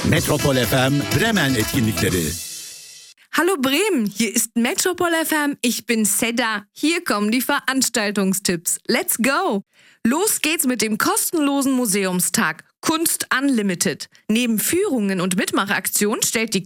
Metropol FM Bremen Etkinlikleri. Hallo Bremen, hier ist Metropol FM, ich bin Seda. Hier kommen die Veranstaltungstipps. Let's go! Los geht's mit dem kostenlosen Museumstag Kunst Unlimited. Neben Führungen und Mitmachaktionen stellt die